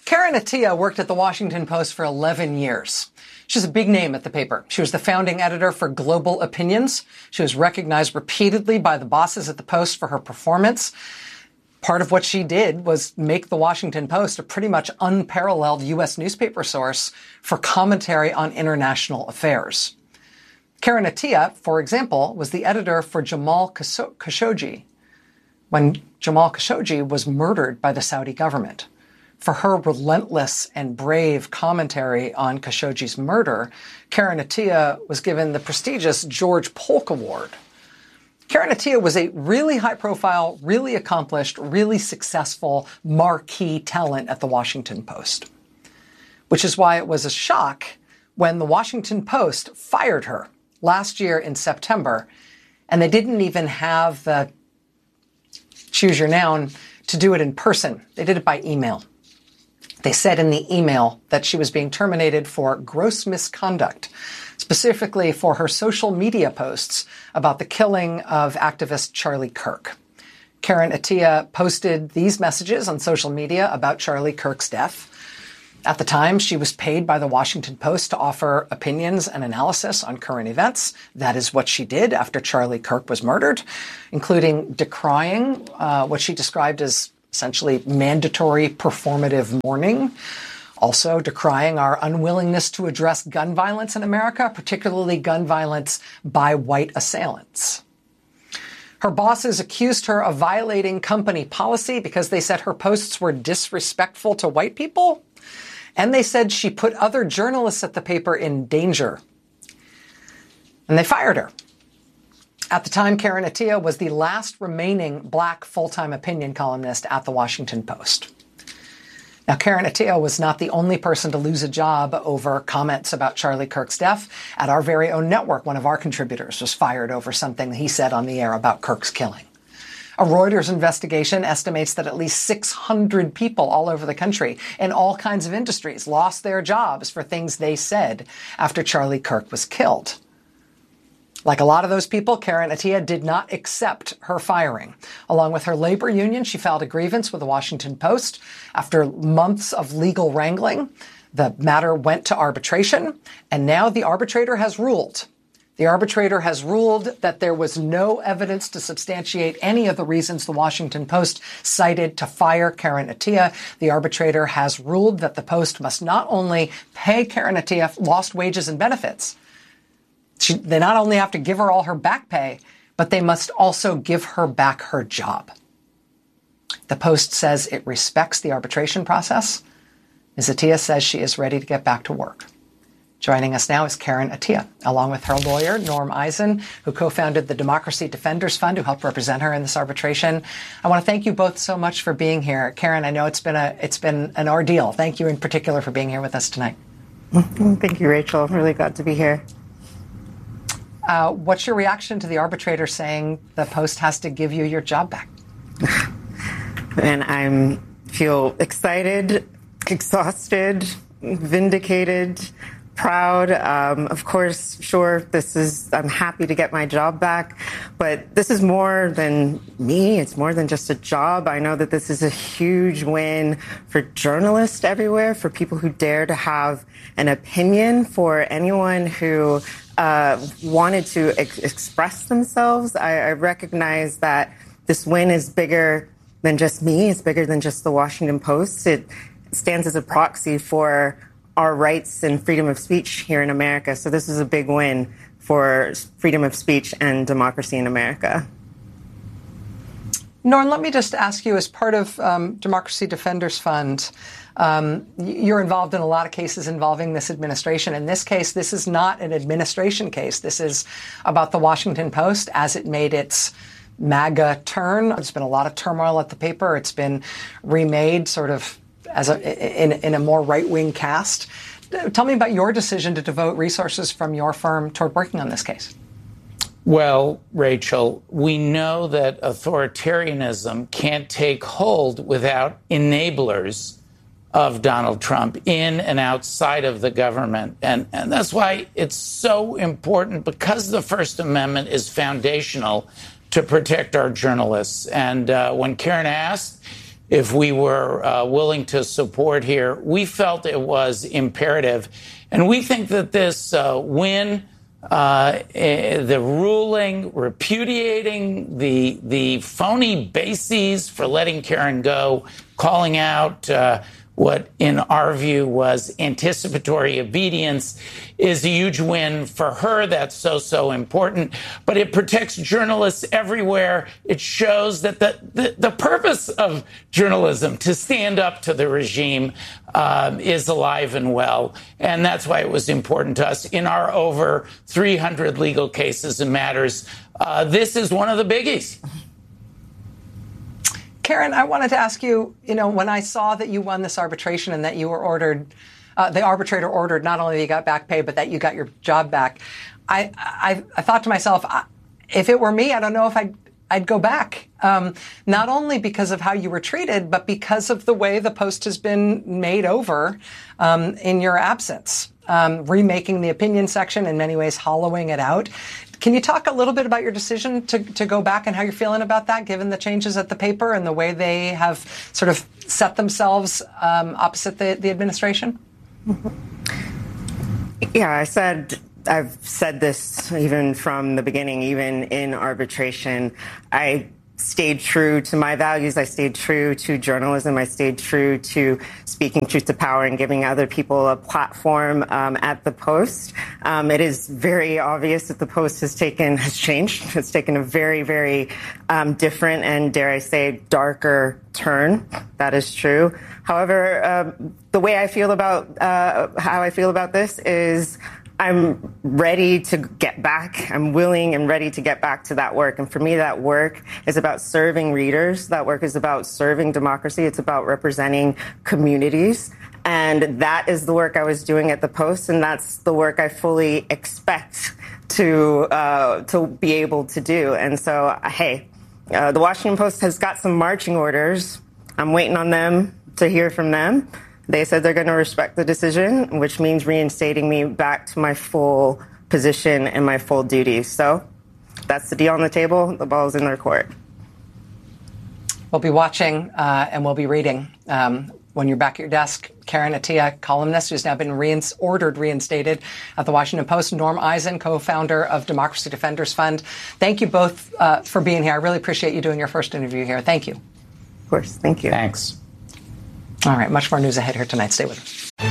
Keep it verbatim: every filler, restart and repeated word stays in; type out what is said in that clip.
Karen Attiah worked at the Washington Post for eleven years. She's a big name at the paper. She was the founding editor for Global Opinions. She was recognized repeatedly by the bosses at the Post for her performance. Part of what she did was make the Washington Post a pretty much unparalleled U S newspaper source for commentary on international affairs. Karen Attiah, for example, was the editor for Jamal Khashoggi when Jamal Khashoggi was murdered by the Saudi government. For her relentless and brave commentary on Khashoggi's murder, Karen Attiah was given the prestigious George Polk Award. Karen Attiah was a really high-profile, really accomplished, really successful marquee talent at the Washington Post, which is why it was a shock when the Washington Post fired her last year in September, and they didn't even have the, choose your noun, to do it in person. They did it by email. They said in the email that she was being terminated for gross misconduct, specifically for her social media posts about the killing of activist Charlie Kirk. Karen Attiah posted these messages on social media about Charlie Kirk's death. At the time, she was paid by the Washington Post to offer opinions and analysis on current events. That is what she did after Charlie Kirk was murdered, including decrying uh, what she described as essentially mandatory performative mourning, also decrying our unwillingness to address gun violence in America, particularly gun violence by white assailants. Her bosses accused her of violating company policy because they said her posts were disrespectful to white people, and they said she put other journalists at the paper in danger. And they fired her. At the time, Karen Attiah was the last remaining black full-time opinion columnist at the Washington Post. Now, Karen Attiah was not the only person to lose a job over comments about Charlie Kirk's death. At our very own network, one of our contributors was fired over something he said on the air about Kirk's killing. A Reuters investigation estimates that at least six hundred people all over the country in all kinds of industries lost their jobs for things they said after Charlie Kirk was killed. Like a lot of those people, Karen Attiah did not accept her firing. Along with her labor union, she filed a grievance with the Washington Post. After months of legal wrangling, the matter went to arbitration, and now the arbitrator has ruled. The arbitrator has ruled that there was no evidence to substantiate any of the reasons the Washington Post cited to fire Karen Attiah. The arbitrator has ruled that the Post must not only pay Karen Attiah lost wages and benefits, She, they not only have to give her all her back pay, but they must also give her back her job. The Post says it respects the arbitration process. Miz Attiah says she is ready to get back to work. Joining us now is Karen Attiah, along with her lawyer, Norm Eisen, who co-founded the Democracy Defenders Fund, who helped represent her in this arbitration. I want to thank you both so much for being here. Karen, I know it's been a it's been an ordeal. Thank you in particular for being here with us tonight. Thank you, Rachel. I'm really glad to be here. Uh, what's your reaction to the arbitrator saying the Post has to give you your job back? And I feel excited, exhausted, vindicated, proud. Um, of course, sure, this is, I'm happy to get my job back, but this is more than me. It's more than just a job. I know that this is a huge win for journalists everywhere, for people who dare to have an opinion, for anyone who uh, wanted to ex- express themselves. I, I recognize that this win is bigger than just me. It's bigger than just the Washington Post. It stands as a proxy for our rights and freedom of speech here in America. So this is a big win for freedom of speech and democracy in America. Norm, let me just ask you, as part of um, Democracy Defenders Fund, um, you're involved in a lot of cases involving this administration. In this case, this is not an administration case. This is about the Washington Post as it made its MAGA turn. There's been a lot of turmoil at the paper. It's been remade sort of as a, in, in a more right-wing cast. Tell me about your decision to devote resources from your firm toward working on this case. Well, Rachel, we know that authoritarianism can't take hold without enablers of Donald Trump in and outside of the government. And, and that's why it's so important, because the First Amendment is foundational, to protect our journalists. And uh, when Karen asked if we were uh, willing to support here. We felt it was imperative. And we think that this uh, win, uh, the ruling repudiating the, the phony bases for letting Karen go, calling out uh, what, in our view, was anticipatory obedience, is a huge win for her. That's so, so important. But it protects journalists everywhere. It shows that the, the, the purpose of journalism, to stand up to the regime, um, is alive and well. And that's why it was important to us. In our over three hundred legal cases and matters, uh, this is one of the biggies. Karen, I wanted to ask you, you know, when I saw that you won this arbitration and that you were ordered, uh, the arbitrator ordered not only that you got back pay, but that you got your job back, I, I, I thought to myself, if it were me, I don't know if I'd, I'd go back. Um, not only because of how you were treated, but because of the way the Post has been made over um, in your absence, um, remaking the opinion section, in many ways hollowing it out. Can you talk a little bit about your decision to, to go back and how you're feeling about that, given the changes at the paper and the way they have sort of set themselves um, opposite the, the administration? Yeah, I said, I've said this even from the beginning, even in arbitration. I stayed true to my values. I stayed true to journalism. I stayed true to speaking truth to power and giving other people a platform um, at the Post. Um, it is very obvious that the Post has taken, has changed. It's taken a very, very um, different and, dare I say, darker turn. That is true. However, uh, the way I feel about, uh, how I feel about this is I'm ready to get back. I'm willing and ready to get back to that work. And for me, that work is about serving readers. That work is about serving democracy. It's about representing communities. And that is the work I was doing at the Post. And that's the work I fully expect to, uh, to be able to do. And so, hey, uh, the Washington Post has got some marching orders. I'm waiting on them to hear from them. They said they're going to respect the decision, which means reinstating me back to my full position and my full duties. So that's the deal on the table. The ball's in their court. We'll be watching uh, and we'll be reading um, when you're back at your desk. Karen Attiah, columnist who's now been reins- ordered reinstated at the Washington Post. Norm Eisen, co-founder of Democracy Defenders Fund. Thank you both uh, for being here. I really appreciate you doing your first interview here. Thank you. Of course. Thank you. Thanks. All right. Much more news ahead here tonight. Stay with us.